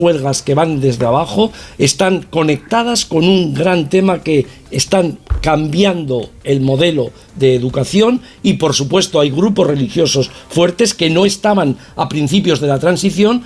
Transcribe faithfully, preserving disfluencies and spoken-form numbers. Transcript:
huelgas que van desde abajo están conectadas con un gran tema que están cambiando el modelo de educación y, por supuesto, hay grupos religiosos fuertes que no estaban a principios de la transición